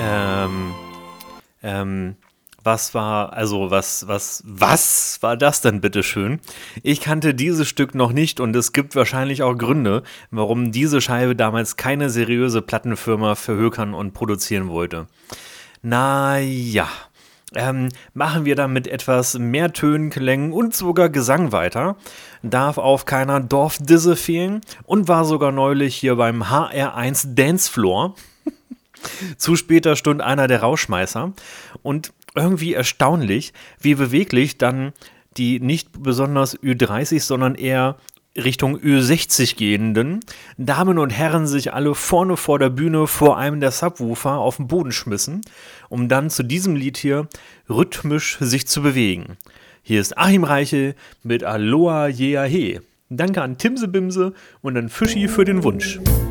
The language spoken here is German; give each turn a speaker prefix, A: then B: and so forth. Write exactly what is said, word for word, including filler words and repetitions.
A: Ähm, ähm, was war, also was, was, was war das denn bitteschön? Ich kannte dieses Stück noch nicht und es gibt wahrscheinlich auch Gründe, warum diese Scheibe damals keine seriöse Plattenfirma verhökern und produzieren wollte. Naja, ähm, machen wir dann mit etwas mehr Tönen, Klängen und sogar Gesang weiter. Darf auf keiner Dorfdisse fehlen und war sogar neulich hier beim H R eins Dancefloor. Zu später Stunde einer der Rauschmeißer. Und irgendwie erstaunlich, wie beweglich dann die nicht besonders Ü dreißig, sondern eher Richtung Ü sechzig gehenden Damen und Herren sich alle vorne vor der Bühne vor einem der Subwoofer auf den Boden schmissen, um dann zu diesem Lied hier rhythmisch sich zu bewegen. Hier ist Achim Reichel mit Aloha Yeah He. Danke an Timse Bimse und an Fischi für den Wunsch.